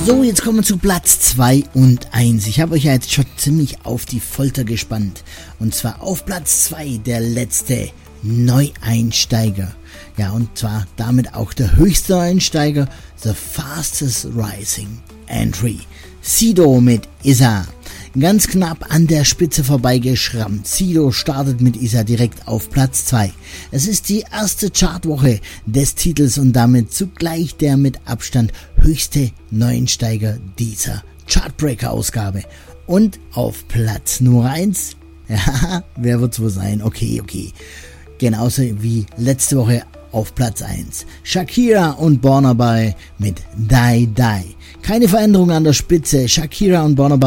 So, jetzt kommen wir zu Platz 2 und 1. Ich habe euch ja jetzt schon ziemlich auf die Folter gespannt. Und zwar auf Platz 2 der letzte Neueinsteiger. Ja, und zwar damit auch der höchste Einsteiger, The Fastest Rising Entry. Sido mit Isa. Ganz knapp an der Spitze vorbeigeschrammt. Sido startet mit Isa direkt auf Platz 2. Es ist die erste Chartwoche des Titels und damit zugleich der mit Abstand höchste Neueinsteiger dieser Chartbreaker-Ausgabe. Und auf Platz Nummer 1, ja, wer wird's wohl sein? Okay. Genauso wie letzte Woche auf Platz 1. Shakira und Burna Boy mit Die Die. Keine Veränderung an der Spitze. Shakira und Burna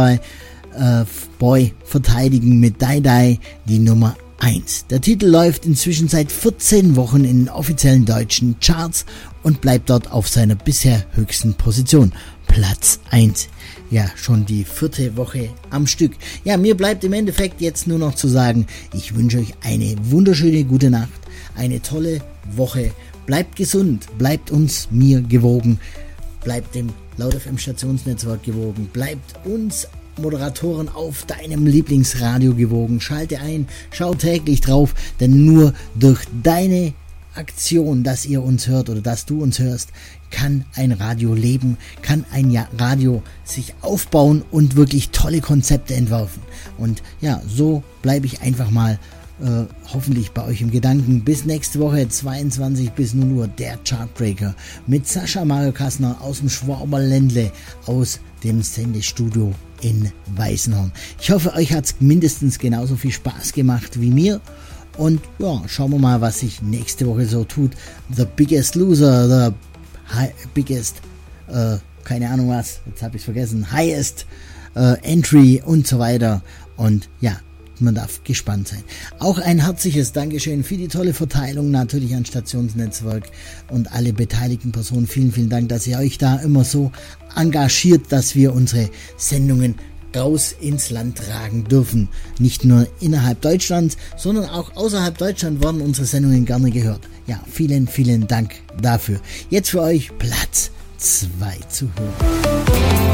Boy verteidigen mit Die Die die Nummer 1. Der Titel läuft inzwischen seit 14 Wochen in den offiziellen deutschen Charts und bleibt dort auf seiner bisher höchsten Position. Platz 1. Ja, schon die 4. Woche am Stück. Ja, mir bleibt im Endeffekt jetzt nur noch zu sagen, ich wünsche euch eine wunderschöne gute Nacht, eine tolle Woche. Bleibt gesund, bleibt mir gewogen, bleibt dem Laut FM Stationsnetzwerk gewogen, bleibt uns Moderatoren auf deinem Lieblingsradio gewogen. Schalte ein, schau täglich drauf, denn nur durch deine Aktion, dass ihr uns hört oder dass du uns hörst, kann ein Radio leben, kann ein Radio sich aufbauen und wirklich tolle Konzepte entwerfen. Und ja, so bleibe ich einfach mal hoffentlich bei euch im Gedanken. Bis nächste Woche 22 bis 0 Uhr der Chartbreaker mit Sascha Mario Kassner aus dem Schwaberländle aus dem Sendestudio in Weißenhorn. Ich hoffe, euch hat es mindestens genauso viel Spaß gemacht wie mir. Und ja, schauen wir mal, was sich nächste Woche so tut. The Biggest Loser, the Biggest, keine Ahnung was, jetzt habe ich es vergessen, Highest Entry und so weiter. Und ja, man darf gespannt sein. Auch ein herzliches Dankeschön für die tolle Verteilung natürlich an Stationsnetzwerk und alle beteiligten Personen. Vielen, vielen Dank, dass ihr euch da immer so engagiert, dass wir unsere Sendungen raus ins Land tragen dürfen. Nicht nur innerhalb Deutschlands, sondern auch außerhalb Deutschland werden unsere Sendungen gerne gehört. Ja, vielen, vielen Dank dafür. Jetzt für euch Platz 2 zu hören.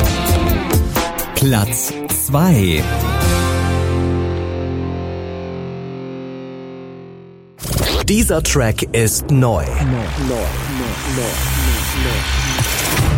Platz 2. Dieser Track ist neu.